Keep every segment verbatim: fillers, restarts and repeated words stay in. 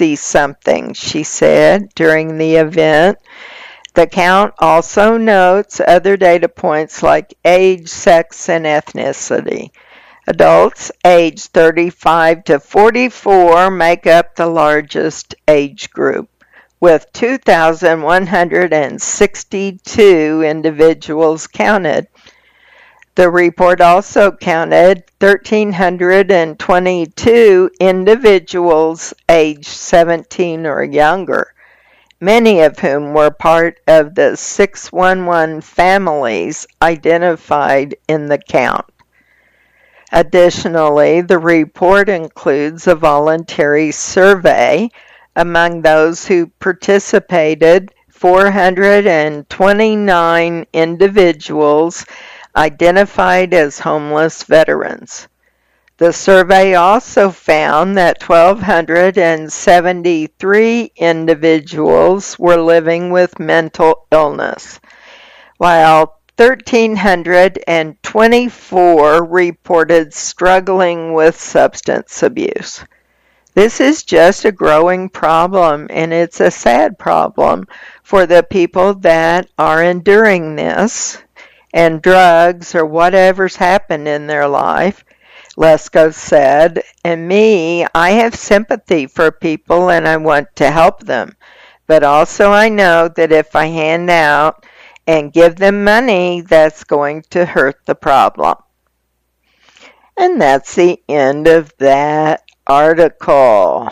sixty-something, she said during the event. The count also notes other data points like age, sex, and ethnicity. Adults aged thirty-five to forty-four make up the largest age group, with two thousand one hundred sixty-two individuals counted. The report also counted one thousand three hundred twenty-two individuals aged seventeen or younger, many of whom were part of the six one one families identified in the count. Additionally, the report includes a voluntary survey. Among those who participated, four hundred twenty-nine individuals identified as homeless veterans. The survey also found that one thousand two hundred seventy-three individuals were living with mental illness, while one thousand three hundred twenty-four reported struggling with substance abuse. This is just a growing problem, and it's a sad problem for the people that are enduring this and drugs or whatever's happened in their life. Lesko said, and me, I have sympathy for people and I want to help them. But also I know that if I hand out and give them money, that's going to hurt the problem. And that's the end of that article.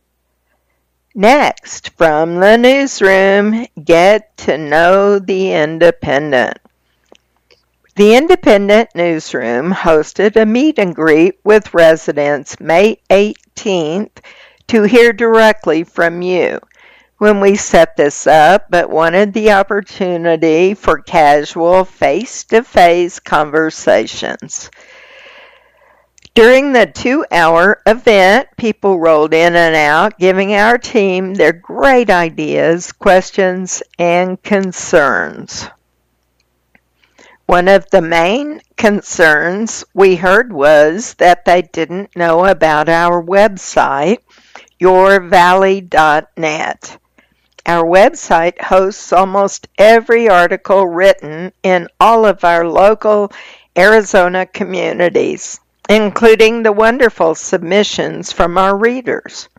Next, from the newsroom, get to know the Independent. The Independent newsroom hosted a meet and greet with residents May eighteenth to hear directly from you. When we set this up, but wanted the opportunity for casual face-to-face conversations. During the two-hour event, people rolled in and out, giving our team their great ideas, questions, and concerns. One of the main concerns we heard was that they didn't know about our website, your valley dot net. Our website hosts almost every article written in all of our local Arizona communities, including the wonderful submissions from our readers.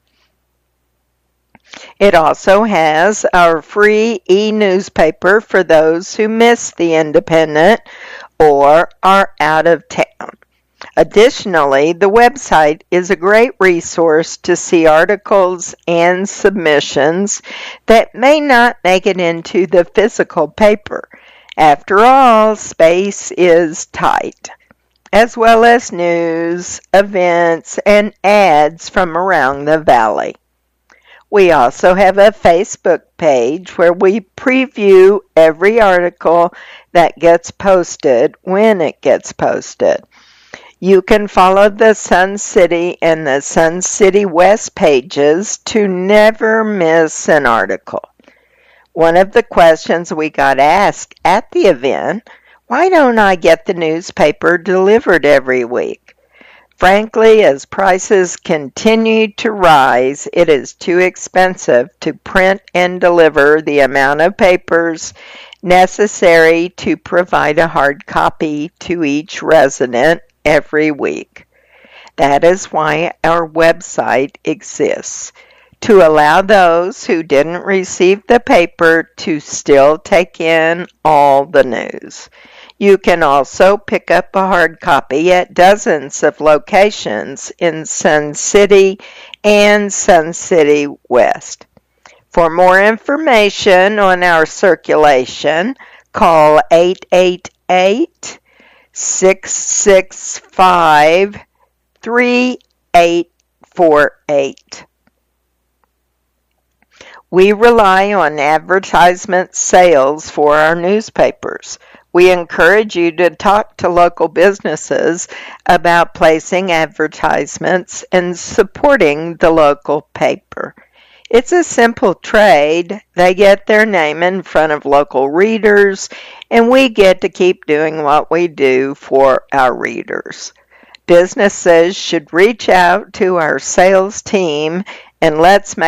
It also has our free e-newspaper for those who miss the Independent or are out of town. Additionally, the website is a great resource to see articles and submissions that may not make it into the physical paper. After all, space is tight, as well as news, events, and ads from around the valley. We also have a Facebook page where we preview every article that gets posted when it gets posted. You can follow the Sun City and the Sun City West pages to never miss an article. One of the questions we got asked at the event, why don't I get the newspaper delivered every week? Frankly, as prices continue to rise, it is too expensive to print and deliver the amount of papers necessary to provide a hard copy to each resident every week. That is why our website exists, to allow those who didn't receive the paper to still take in all the news. You can also pick up a hard copy at dozens of locations in Sun City and Sun City West. For more information on our circulation, call eight eight eight, six six five, three eight four eight. We rely on advertisement sales for our newspapers. We encourage you to talk to local businesses about placing advertisements and supporting the local paper. It's a simple trade. They get their name in front of local readers, and we get to keep doing what we do for our readers. Businesses should reach out to our sales team, and let's make